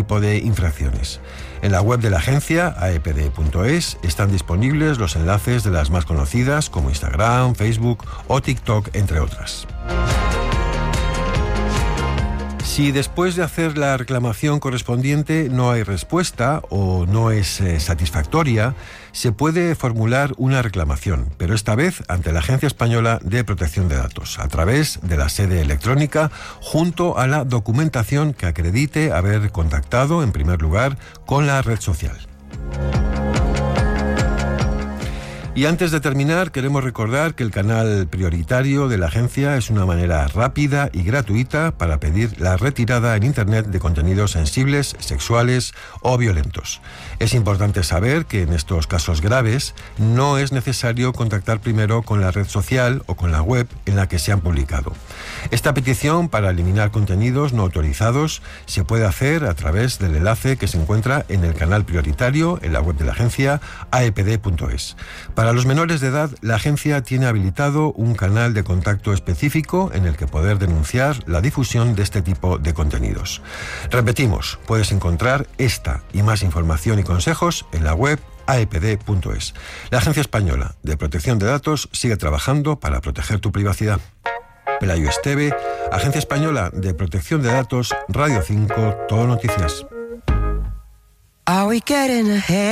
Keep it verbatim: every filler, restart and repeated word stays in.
tipo de infracciones. En la web de la agencia, a e pe de punto es, están disponibles los enlaces de las más conocidas como Instagram, Facebook o TikTok, entre otras. Si después de hacer la reclamación correspondiente no hay respuesta o no es eh, satisfactoria, se puede formular una reclamación, pero esta vez ante la Agencia Española de Protección de Datos, a través de la sede electrónica, junto a la documentación que acredite haber contactado, en primer lugar, con la red social. Y antes de terminar, queremos recordar que el canal prioritario de la agencia es una manera rápida y gratuita para pedir la retirada en Internet de contenidos sensibles, sexuales o violentos. Es importante saber que en estos casos graves no es necesario contactar primero con la red social o con la web en la que se han publicado. Esta petición para eliminar contenidos no autorizados se puede hacer a través del enlace que se encuentra en el canal prioritario en la web de la agencia, a e pe de punto es. Para los menores de edad, la agencia tiene habilitado un canal de contacto específico en el que poder denunciar la difusión de este tipo de contenidos. Repetimos, puedes encontrar esta y más información y consejos en la web a e pe de punto es. La Agencia Española de Protección de Datos sigue trabajando para proteger tu privacidad. Pelayo Esteve, Agencia Española de Protección de Datos, Radio cinco, Todo Noticias.